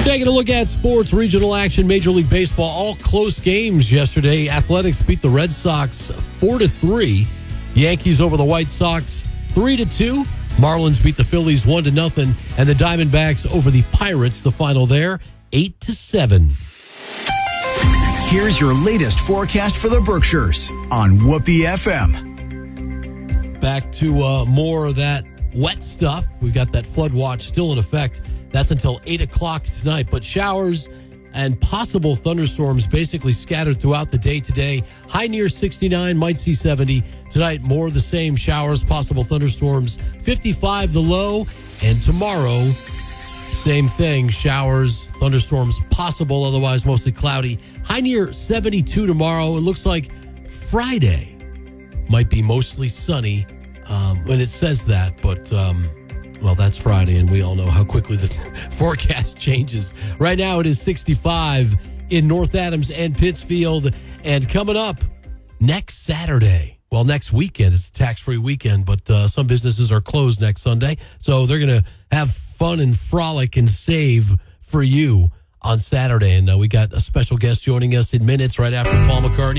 Taking a look at sports, regional action, Major League Baseball, all close games yesterday. Athletics beat the Red Sox 4-3. Yankees over the White Sox 3-2. Marlins beat the Phillies 1-0. And the Diamondbacks over the Pirates, the final there, 8-7. Here's your latest forecast for the Berkshires on Whoopee FM. Back to more of that wet stuff. We've got that flood watch still in effect. That's until 8 o'clock tonight. But showers and possible thunderstorms basically scattered throughout the day today. High near 69, might see 70. Tonight, more of the same showers, possible thunderstorms. 55 the low. And tomorrow, same thing. Showers, thunderstorms possible, otherwise mostly cloudy. High near 72 tomorrow. It looks like Friday might be mostly sunny when it says that, but well, that's Friday, and we all know how quickly the forecast changes. Right now, it is 65 in North Adams and Pittsfield. And coming up next Saturday, well, next weekend, it's a tax-free weekend, but some businesses are closed next Sunday. So they're going to have fun and frolic and save for you on Saturday. And we got a special guest joining us in minutes right after Paul McCartney.